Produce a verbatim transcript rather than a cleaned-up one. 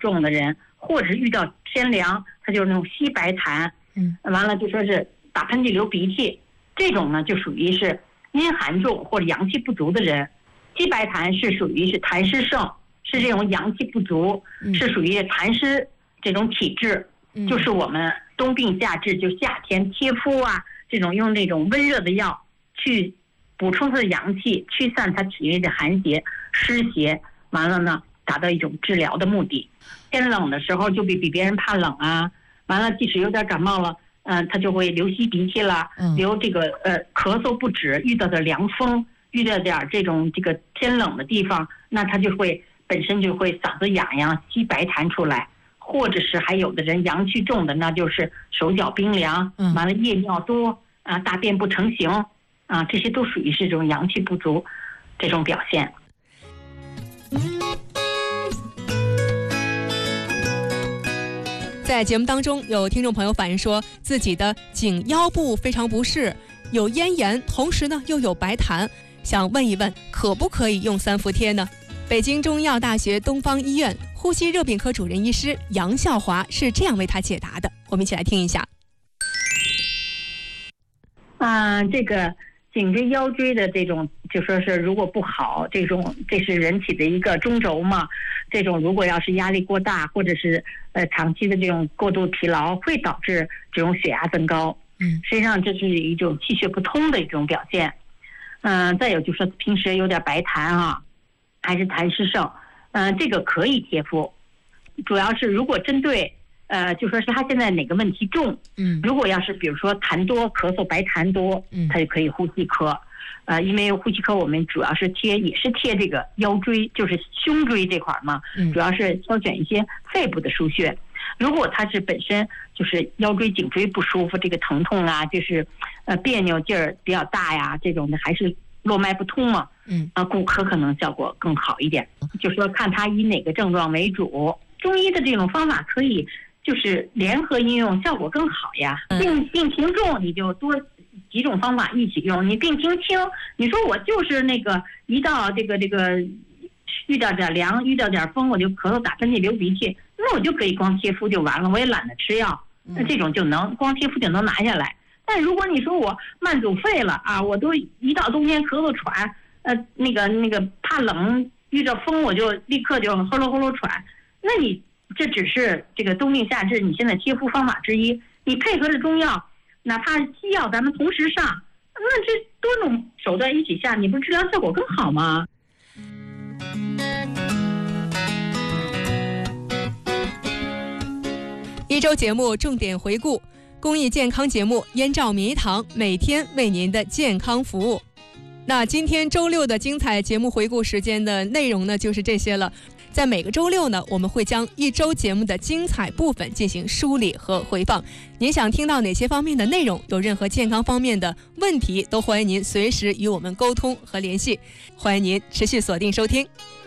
重的人，或者是遇到天凉，他就是那种稀白痰， 嗯， 完了就说是打喷嚏流鼻涕，这种呢就属于是阴寒重或者阳气不足的人。稀白痰是属于是痰湿盛，是这种阳气不足， 嗯、 是属于痰湿这种体质， 嗯、 就是我们冬病夏治，就夏天贴敷啊，这种用那种温热的药去补充它的阳气，驱散它体内的寒邪湿邪，完了呢达到一种治疗的目的。天冷的时候就比比别人怕冷啊，完了即使有点感冒了，嗯、呃，他就会流稀鼻涕了，流这个呃咳嗽不止，遇到的凉风，遇到点这种这个天冷的地方，那他就会本身就会嗓子痒痒，稀白痰出来，或者是还有的人阳气重的，那就是手脚冰凉，完了夜尿多啊，大便不成形啊，这些都属于是这种阳气不足这种表现。 在节目当中，有听众朋友反映说自己的颈腰部非常不适，有咽炎，同时呢又有白痰，想问一问可不可以用三伏贴呢？北京中医药大学东方医院呼吸热病科主任医师杨孝华是这样为他解答的，我们一起来听一下。 啊、呃，这个颈椎腰椎的这种，就说是如果不好，这种这是人体的一个中轴嘛。这种如果要是压力过大，或者是呃长期的这种过度疲劳，会导致这种血压增高。 嗯， 实际上这是一种气血不通的一种表现。嗯、呃，再有就是说平时有点白痰啊，还是痰湿盛，嗯、呃，这个可以贴敷。主要是如果针对呃，就说是他现在哪个问题重， 嗯， 如果要是比如说痰多、咳嗽、白痰多， 嗯， 他就可以呼吸科。呃，因为呼吸科我们主要是贴，也是贴这个腰椎，就是胸椎这块嘛， 嗯， 主要是挑选一些肺部的腧穴。如果他是本身就是腰椎、颈椎不舒服，这个疼痛啊，就是呃别扭劲儿比较大呀，这种的还是络脉不通嘛， 嗯， 啊，骨科可能效果更好一点。就是说看他以哪个症状为主，中医的这种方法可以就是联合应用，效果更好呀。病病情重你就多几种方法一起用，你病情轻，你说我就是那个一到这个这个遇到点凉，遇到点风，我就咳嗽打喷嚏流鼻涕，那我就可以光贴敷就完了，我也懒得吃药，那这种就能光贴敷就能拿下来。但如果你说我慢阻肺了啊，我都一到冬天咳嗽喘，呃那个那个怕冷，遇着风我就立刻就呼噜呼噜喘，那你这只是这个冬病夏治你现在贴敷方法之一，你配合着中药，哪怕西药咱们同时上，那这多种手段一起下，你不是治疗效果更好吗？ 一周节目重点回顾，公益健康节目燕赵迷堂每天为您的健康服务。那今天周六的精彩节目回顾时间的内容呢，就是这些了。在每个周六呢，我们会将一周节目的精彩部分进行梳理和回放。您想听到哪些方面的内容，有任何健康方面的问题，都欢迎您随时与我们沟通和联系。欢迎您持续锁定收听。